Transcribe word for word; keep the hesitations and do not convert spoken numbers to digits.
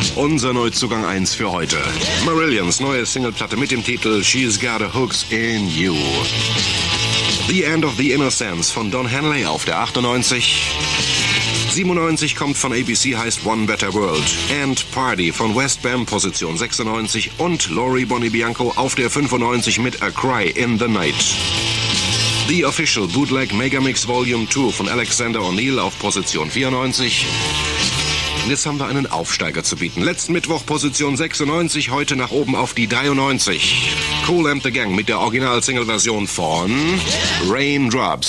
Unser Neuzugang eins für heute. Marillions neue Singleplatte mit dem Titel She's Got a Hooks in You. The End of the Innocence von Don Henley auf der achtundneunzig. siebenundneunzig kommt von A B C, heißt One Better World. And Party von West Bam, Position sechsundneunzig. Und Lori Bonibianco auf der fünfundneunzig mit A Cry in the Night. The Official Bootleg Megamix Volume zwei von Alexander O'Neill auf Position vierundneunzig. Und jetzt haben wir einen Aufsteiger zu bieten. Letzten Mittwoch Position sechsundneunzig, heute nach oben auf die dreiundneunzig. Kool and the Gang mit der Original-Single-Version von Raindrops.